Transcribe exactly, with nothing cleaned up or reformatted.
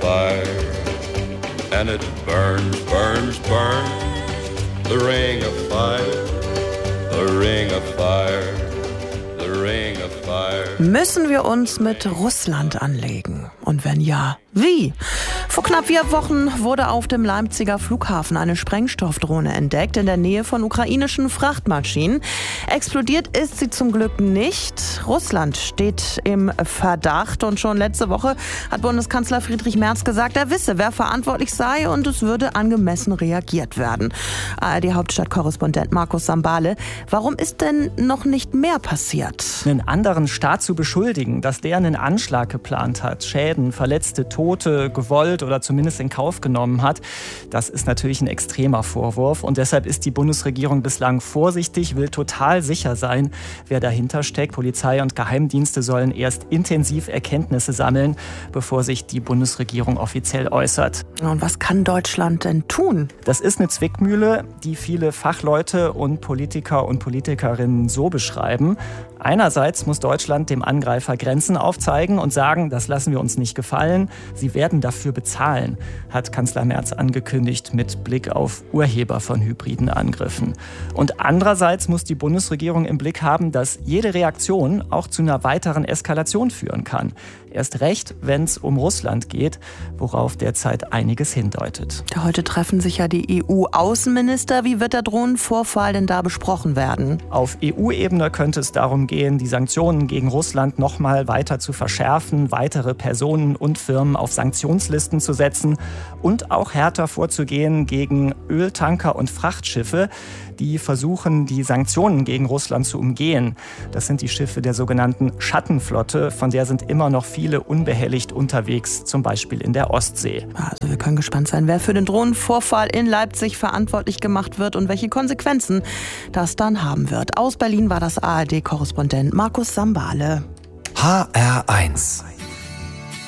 fire, and it burns, burns, burns. The ring of fire, the ring of fire, the ring of fire. Müssen wir uns mit Russland anlegen? Und wenn ja, wie? Vor knapp vier Wochen wurde auf dem Leipziger Flughafen eine Sprengstoffdrohne entdeckt in der Nähe von ukrainischen Frachtmaschinen. Explodiert ist sie zum Glück nicht. Russland steht im Verdacht und schon letzte Woche hat Bundeskanzler Friedrich Merz gesagt, er wisse, wer verantwortlich sei und es würde angemessen reagiert werden. A R D-Hauptstadtkorrespondent Markus Sambale, warum ist denn noch nicht mehr passiert? Einen anderen Staat zu beschuldigen, dass der einen Anschlag geplant hat, Schäden, Verletzte, Tote gewollt oder zumindest in Kauf genommen hat, das ist natürlich ein extremer Vorwurf. Und deshalb ist die Bundesregierung bislang vorsichtig, will total sicher sein, wer dahinter steckt. Polizei und Geheimdienste sollen erst intensiv Erkenntnisse sammeln, bevor sich die Bundesregierung offiziell äußert. Und was kann Deutschland denn tun? Das ist eine Zwickmühle, die viele Fachleute und Politiker und Politikerinnen so beschreiben. Einerseits muss Deutschland dem Angreifer Grenzen aufzeigen und sagen, das lassen wir uns nicht gefallen. Sie werden dafür bezahlen, hat Kanzler Merz angekündigt mit Blick auf Urheber von hybriden Angriffen. Und andererseits muss die Bundesregierung im Blick haben, dass jede Reaktion auch zu einer weiteren Eskalation führen kann. Erst recht, wenn es um Russland geht, worauf derzeit einiges hindeutet. Heute treffen sich ja die E U-Außenminister. Wie wird der Drohnenvorfall denn da besprochen werden? Auf E U-Ebene könnte es darum gehen, die Sanktionen gegen Russland noch mal weiter zu verschärfen, weitere Personen und Firmen auf Sanktionslisten zu setzen und auch härter vorzugehen gegen Öltanker und Frachtschiffe, die versuchen, die Sanktionen gegen Russland zu umgehen. Das sind die Schiffe der sogenannten Schattenflotte, von der sind immer noch viele unbehelligt unterwegs, zum Beispiel in der Ostsee. Also wir können gespannt sein, wer für den Drohnenvorfall in Leipzig verantwortlich gemacht wird und welche Konsequenzen das dann haben wird. Aus Berlin war das A R D-Korrespondent Markus Sambale. H R eins